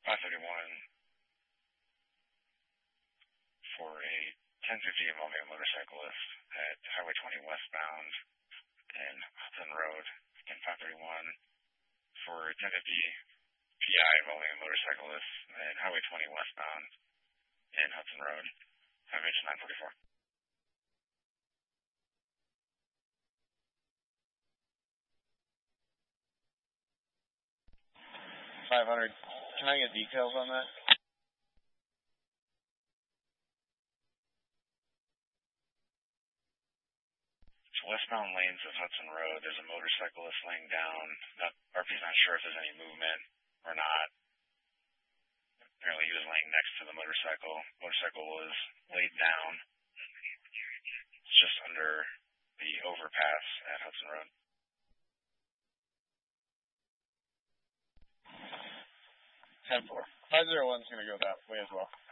531 for a 1050 involving a motorcyclist at Highway 20 westbound and Hudson Road. Again, 531 for a 1050 PI involving a motorcyclist at Highway 20 westbound and Hudson Road. Image 944. 500. Can I get details on that? It's westbound lanes of Hudson Road. There's a motorcyclist laying down. RP's not sure if there's any movement or not. Apparently he was laying next to the motorcycle. Motorcycle was laid down. It's just under the overpass at Hudson Road. 10-4. 501's going to go that way as well.